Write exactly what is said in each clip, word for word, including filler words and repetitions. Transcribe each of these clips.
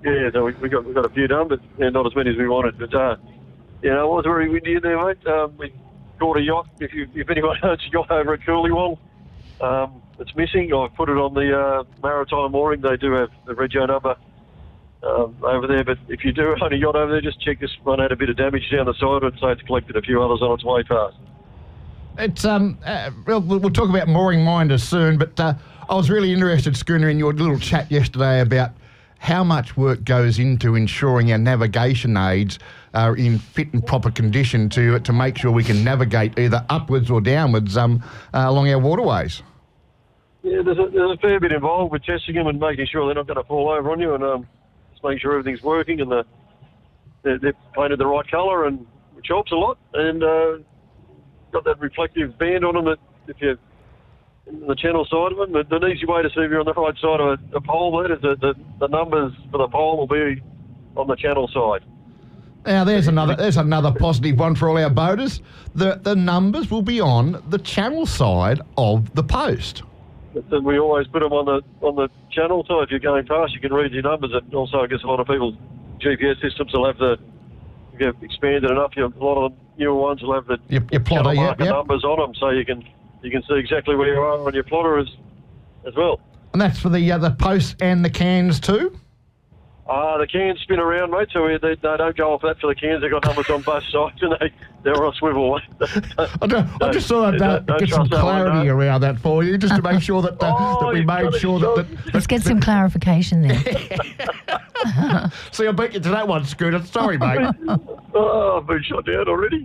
yeah, so we, we got we got a few done, but yeah, not as many as we wanted. But uh, yeah, it was very windy in there, mate. Um, we caught a yacht. If you if anyone owns a yacht over at Coolywong, um, it's missing. I've put it on the uh, maritime mooring. They do have the rego number um, over there. But if you do own a yacht over there, just check this one had a bit of damage down the side, and say it's collected a few others on its way past. It's um, uh, we'll, we'll talk about mooring minders soon, but uh, I was really interested, Schooner, in your little chat yesterday about how much work goes into ensuring our navigation aids are in fit and proper condition to to make sure we can navigate either upwards or downwards um, uh, along our waterways. Yeah, there's a, there's a fair bit involved with testing them and making sure they're not going to fall over on you, and um, just making sure everything's working and the they're, they're painted the right colour, and which helps a lot. And uh, got that reflective band on them that if you're in the channel side of them, but an easy way to see if you're on the right side of a, a pole there is that the, the numbers for the pole will be on the channel side. Now there's another there's another positive one for all our boaters. The the numbers will be on the channel side of the post. But we always put them on the on the channel, so if you're going past, you can read your numbers. And also, I guess a lot of people's G P S systems will have the if you've expanded enough. You, a lot of the newer ones will have the your, your plotter, channel yep, marker yep. numbers on them, so you can you can see exactly where you are on your plotter as as well. And that's for the uh, the posts and the cans too. Ah, uh, the cans spin around, mate, so we, they, they don't go off that for the cans. They've got numbers on both sides, and they, they're on a swivel. I, don't, I just thought I'd uh, get some clarity one, no? around that for you, just to make sure that, uh, oh, that we made sure that, that, that... Let's get some clarification there. See, I beat you to that one, Scooter. Sorry, mate. Oh, I've been shot down already.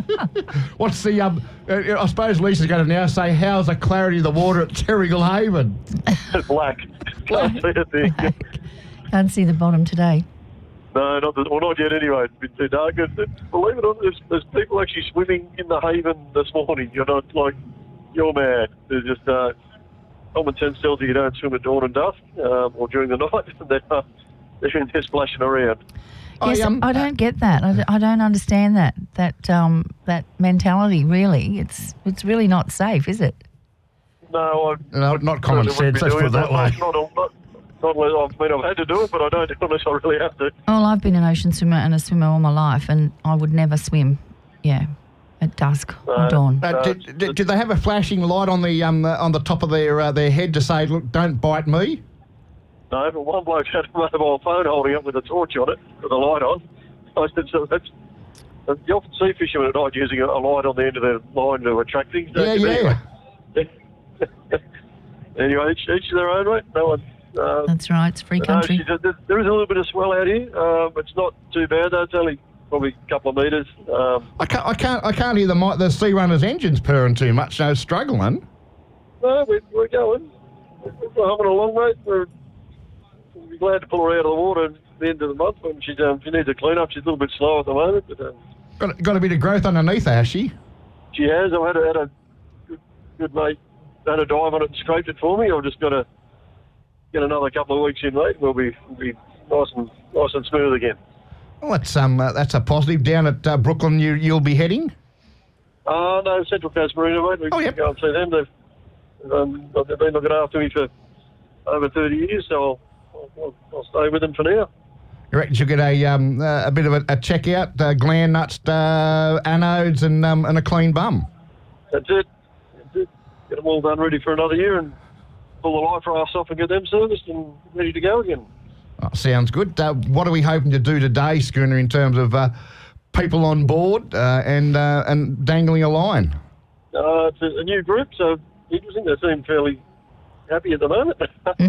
What's the... Um, uh, I suppose Lisa's going to now say, how's the clarity of the water at Terrigal Haven? Black. Can't see a thing. Can't see the bottom today. No, not the, well, not yet anyway. It's been too dark. And, and believe it or not, there's, there's people actually swimming in the haven this morning. You're not like, you're mad. There's just, uh, common sense tells you you don't swim at dawn and dusk um, or during the night. And they're, uh, they're in there splashing around. Yes, I, um, I don't get that. I, I don't understand that that um, that mentality. Really, it's it's really not safe, is it? No, I, no, not common sense. Let's put it that way. Not, not, not, not unless, I mean, I've had to do it, but I don't do it unless I really have to. Well, I've been an ocean swimmer and a swimmer all my life, and I would never swim. Yeah, at dusk no, or dawn. Uh, no, did, did, did they have a flashing light on the um on the top of their uh, their head to say, "Look, don't bite me"? No, but one bloke had a mobile phone holding up with a torch on it, with a light on. I said, so that's... You often see fishermen at night using a, a light on the end of their line to attract things, don't yeah, you? Yeah, Anyway, anyway each, each to their own, mate. No one... Uh, That's right, it's free country. No, there, there is a little bit of swell out here. Um, it's not too bad, though. It's only probably a couple of metres. Um, I can't, I can't, I can't hear the mi- the Sea Runners engines purring too much. So struggling. No, we're, we're going. We're humming along, mate. We're, we'll be glad to pull her out of the water at the end of the month when she's um, she needs a clean up. She's a little bit slow at the moment, but um, got got a bit of growth underneath her, has she? She has. I've had a, had a good, good mate had a dive on it and scraped it for me. I've just got to get another couple of weeks in, mate. We'll be we'll be nice and nice and smooth again. Well, that's um uh, that's a positive. Down at uh, Brooklyn, you you'll be heading. Oh uh, no, Central Coast Marina, mate. We oh, can yep. go and see them. They've um, they've been looking after me for over thirty years, so I'll, I'll, I'll stay with them for now. You reckon you'll get a um uh, a bit of a, a check out, uh, gland nuts, uh, anodes, and um and a clean bum. That's it. That's it. Get them all done, ready for another year, and pull the life rafts off and get them serviced and ready to go again. Oh, sounds good. Uh, what are we hoping to do today, Schooner, in terms of uh, people on board uh, and uh, and dangling a line? Uh, it's a, a new group, so interesting. They seem fairly happy at the moment.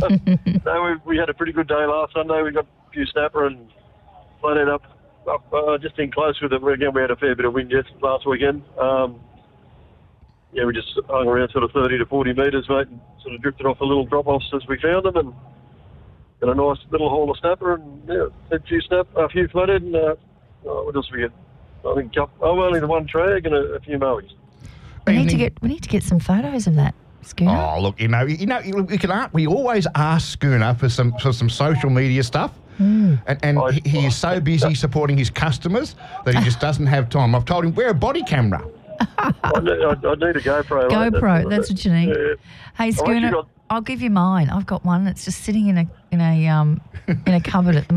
So we, we had a pretty good day last Sunday. We got a few snapper and floated up, up uh, just in close with them. Again, we had a fair bit of wind just last weekend. Um, yeah, we just hung around sort of thirty to forty metres, mate, and sort of drifted off the little drop-offs as we found them, and got a nice little haul of snapper, and yeah, had a few snap, a few flooded, and uh, oh, what else we get? I think couple, oh, only the one trag and a, a few mowies. We need to get we need to get some photos of that, Schooner. Oh, look, you know, you know, we can ask, we always ask Schooner for some for some social media stuff. Mm. And, and I, he, he is so busy supporting his customers that he just doesn't have time. I've told him, wear a body camera. I, need, I, I need a GoPro. GoPro, that's what you need. Yeah. Hey, Schooner, got, I'll give you mine. I've got one that's just sitting in a in a um in a cupboard at the